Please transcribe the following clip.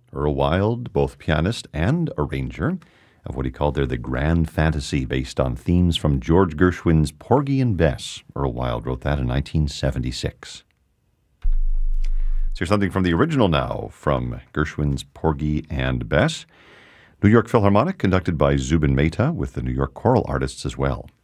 Earl Wild, both pianist and arranger of what he called there the Grand Fantasy, based on themes from George Gershwin's Porgy and Bess. Earl Wild wrote that in 1976. Let's hear something from the original now, from Gershwin's Porgy and Bess. New York Philharmonic, conducted by Zubin Mehta, with the New York choral artists as well.